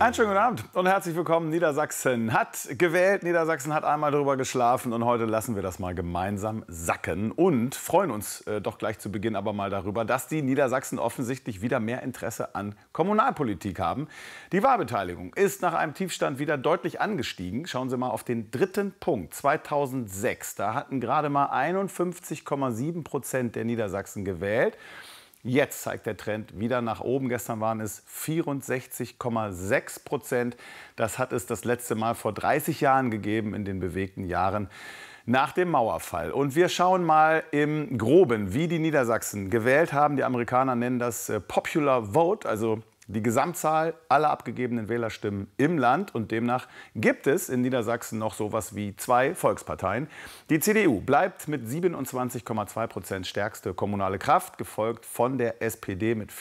Einen schönen guten Abend und herzlich willkommen. Niedersachsen hat gewählt, Niedersachsen hat einmal darüber geschlafen und heute lassen wir das mal gemeinsam sacken und freuen uns doch gleich zu Beginn aber mal darüber, dass die Niedersachsen offensichtlich wieder mehr Interesse an Kommunalpolitik haben. Die Wahlbeteiligung ist nach einem Tiefstand wieder deutlich angestiegen. Schauen Sie mal auf den dritten Punkt. 2006, da hatten gerade mal 51,7% der Niedersachsen gewählt. Jetzt zeigt der Trend wieder nach oben. Gestern waren es 64,6%. Das hat es das letzte Mal vor 30 Jahren gegeben, in den bewegten Jahren nach dem Mauerfall. Und wir schauen mal im Groben, wie die Niedersachsen gewählt haben. Die Amerikaner nennen das Popular Vote, also die Gesamtzahl aller abgegebenen Wählerstimmen im Land. Und demnach gibt es in Niedersachsen noch sowas wie zwei Volksparteien. Die CDU bleibt mit 27,2% stärkste kommunale Kraft, gefolgt von der SPD mit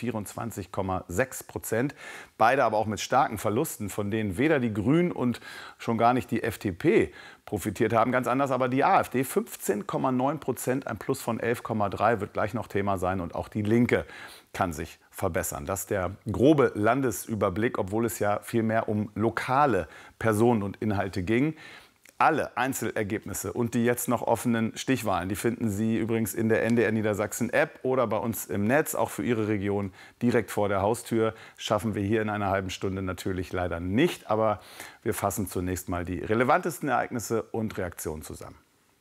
24,6%. Beide aber auch mit starken Verlusten, von denen weder die Grünen und schon gar nicht die FDP profitiert haben. Ganz anders aber die AfD, 15,9%, ein Plus von 11,3 wird gleich noch Thema sein. Und auch die Linke kann sich verbessern. Das ist der grobe Landesüberblick, obwohl es ja viel mehr um lokale Personen und Inhalte ging. Alle Einzelergebnisse und die jetzt noch offenen Stichwahlen, die finden Sie übrigens in der NDR Niedersachsen App oder bei uns im Netz, auch für Ihre Region direkt vor der Haustür. Schaffen wir hier in einer halben Stunde natürlich leider nicht, aber wir fassen zunächst mal die relevantesten Ereignisse und Reaktionen zusammen.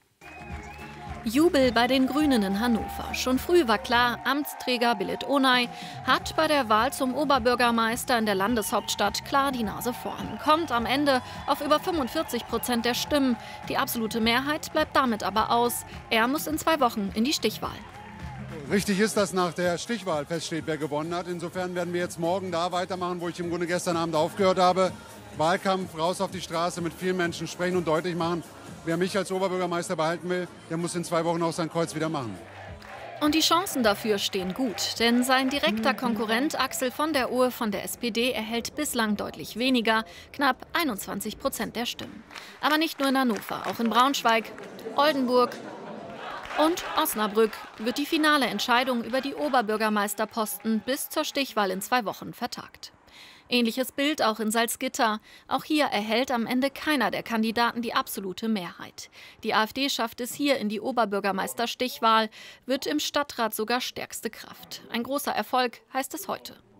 Jubel bei den Grünen in Hannover. Schon früh war klar, Amtsträger Billit Onay hat bei der Wahl zum Oberbürgermeister in der Landeshauptstadt klar die Nase vorn. Kommt am Ende auf über 45% der Stimmen. Die absolute Mehrheit bleibt damit aber aus. Er muss in 2 Wochen in die Stichwahl. Richtig ist, dass nach der Stichwahl feststeht, wer gewonnen hat. Insofern werden wir jetzt morgen da weitermachen, wo ich im Grunde gestern Abend aufgehört habe. Wahlkampf, raus auf die Straße, mit vielen Menschen sprechen und deutlich machen, wer mich als Oberbürgermeister behalten will, der muss in 2 Wochen auch sein Kreuz wieder machen. Und die Chancen dafür stehen gut, denn sein direkter Konkurrent Axel von der Ohe von der SPD erhält bislang deutlich weniger, knapp 21% der Stimmen. Aber nicht nur in Hannover, auch in Braunschweig, Oldenburg und Osnabrück wird die finale Entscheidung über die Oberbürgermeisterposten bis zur Stichwahl in 2 Wochen vertagt. Ähnliches Bild auch in Salzgitter. Auch hier erhält am Ende keiner der Kandidaten die absolute Mehrheit. Die AfD schafft es hier in die Oberbürgermeisterstichwahl, wird im Stadtrat sogar stärkste Kraft. Ein großer Erfolg heißt es heute.